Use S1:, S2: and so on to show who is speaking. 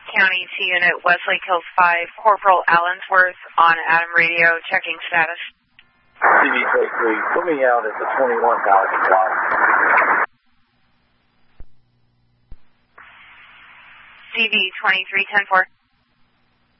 S1: County to Unit Westlake Hills 5, Corporal Allensworth on Adam Radio, checking status.
S2: CV-23, put me out at the 21,000 block.
S1: CV-23, 10-4.